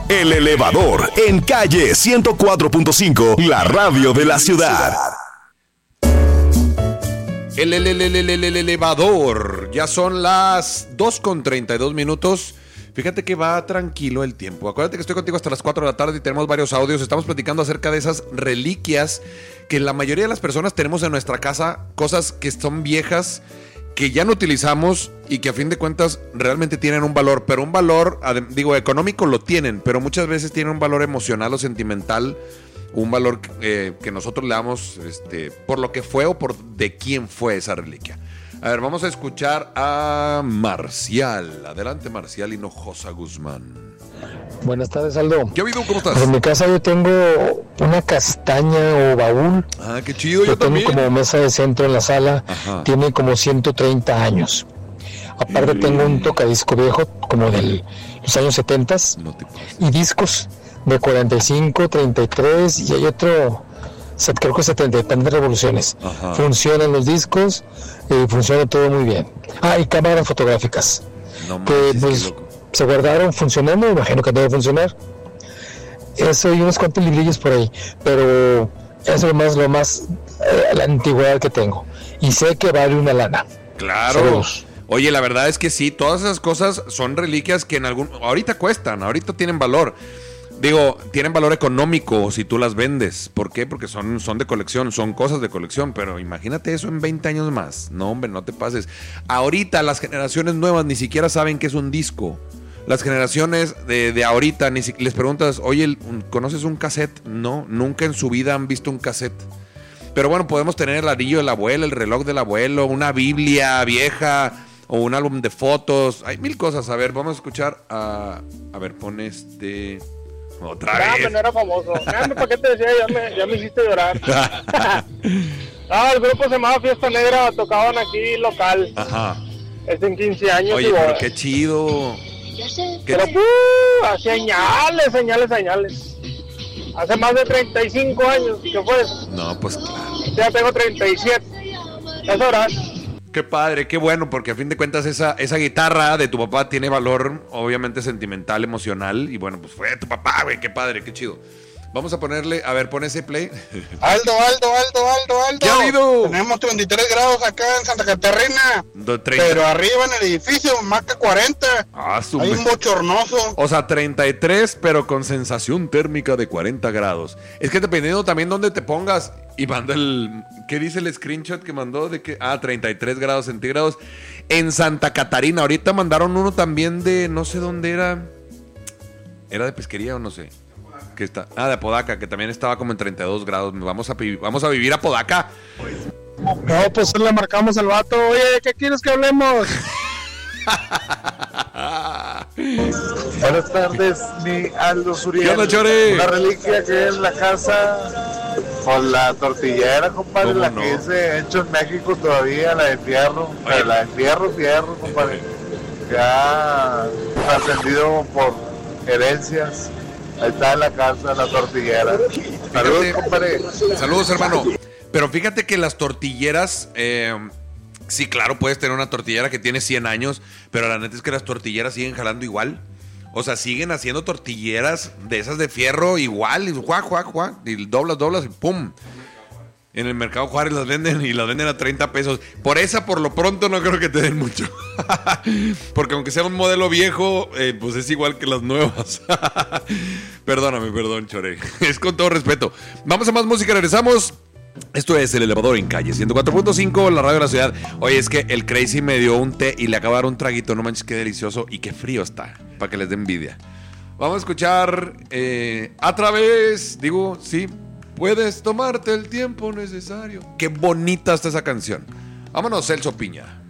El Elevador, en calle 104.5, la radio de la ciudad. El elevador. Ya son las 2:32. Fíjate que va tranquilo el tiempo. Acuérdate que estoy contigo hasta las 4 de la tarde y tenemos varios audios. Estamos platicando acerca de esas reliquias que la mayoría de las personas tenemos en nuestra casa. Cosas que son viejas, que ya no utilizamos y que a fin de cuentas realmente tienen un valor. Pero un valor, económico lo tienen, pero muchas veces tienen un valor emocional o sentimental. Un valor que nosotros le damos por lo que fue o por de quién fue esa reliquia. A ver, vamos a escuchar a Marcial. Adelante, Marcial Hinojosa Guzmán. Buenas tardes, Aldo. ¿Qué ha habido? ¿Cómo estás? En mi casa yo tengo una castaña o baúl. Ah, qué chido, yo también. Tengo como mesa de centro en la sala. Ajá. Tiene como 130 años. Aparte tengo un tocadisco viejo, como de los años 70. No te pases. Y discos de 45, 33 y hay otro, creo que 70, depende de revoluciones. Ajá. Funcionan los discos, funciona todo muy bien. Y cámaras fotográficas No que manches, pues qué loco. se guardaron funcionando, imagino que debe funcionar. Eso y unos cuantos librillos por ahí, pero eso es lo más la antigüedad que tengo. Y sé que vale una lana. Claro. Saludos. Oye, la verdad es que sí, todas esas cosas son reliquias que ahorita cuestan, ahorita tienen valor. Tienen valor económico si tú las vendes. ¿Por qué? Porque son de colección, son cosas de colección. Pero imagínate eso en 20 años más. No, hombre, no te pases. Ahorita las generaciones nuevas ni siquiera saben qué es un disco. Las generaciones de ahorita ni siquiera les preguntas, oye, ¿conoces un cassette? No, nunca en su vida han visto un cassette. Pero bueno, podemos tener el anillo del abuelo, el reloj del abuelo, una Biblia vieja o un álbum de fotos. Hay mil cosas. A ver, vamos a escuchar a ver, pon otra vez. No era famoso. ¿Para qué te decía? Ya me hiciste llorar. El grupo se llamaba Fiesta Negra, tocaban aquí local. Ajá. En 15 años. Oye, pero qué chido. Pero señales. Hace más de 35 años que fue eso. No, pues claro. Ya tengo 37. Es hora. Qué padre, qué bueno, porque a fin de cuentas esa guitarra de tu papá tiene valor, obviamente sentimental, emocional. Y bueno, pues fue de tu papá, güey, qué padre, qué chido. Vamos a ponerle, a ver, pon ese play. Aldo. ¿Qué ha habido? Tenemos 33 grados acá en Santa Catarina. Pero arriba en el edificio marca 40. Hay un bochornoso. O sea, 33, pero con sensación térmica de 40 grados. Es que dependiendo también dónde te pongas. Y manda ¿qué dice el screenshot que mandó? 33 grados centígrados en Santa Catarina. Ahorita mandaron uno también de, no sé dónde era. ¿Era de pesquería o no sé? Que está, de Apodaca, que también estaba como en 32 grados. Vamos a vivir a Apodaca. No, pues le marcamos al vato. Oye, ¿qué quieres que hablemos? Buenas tardes, mi Aldo Zuriel. ¿Qué onda, Chore? Una reliquia que hay en la casa con la tortillera, compadre, la que es hecho en México todavía, la de fierro. La de fierro, compadre. Que ha trascendido por herencias. Ahí está en la casa, la tortillera. Saludos, compadre. Saludos, hermano. Pero fíjate que las tortilleras, sí, claro, puedes tener una tortillera que tiene 100 años, pero la neta es que las tortilleras siguen jalando igual. O sea, siguen haciendo tortilleras de esas de fierro igual, y juá, y doblas y pum. En el Mercado Juárez las venden y las venden a 30 pesos. Por lo pronto no creo que te den mucho. Porque aunque sea un modelo viejo, pues es igual que las nuevas. Perdón, Chore. Es con todo respeto. Vamos a más música, regresamos. Esto es El Elevador en calle 104.5, la radio de la ciudad. Oye, es que el Crazy me dio un té y le acabo de dar un traguito. No manches, qué delicioso y qué frío está, para que les dé envidia. Vamos a escuchar a través, sí, puedes tomarte el tiempo necesario. Qué bonita está esa canción. Vámonos, Celso Piña.